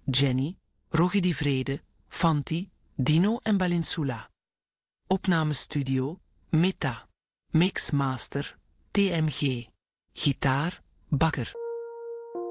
Jenny, Rogi Di Vrede, Fanti, Dino en Balinsula. Opnamestudio, Meta. Mixmaster, TMG. Gitaar, Bakker.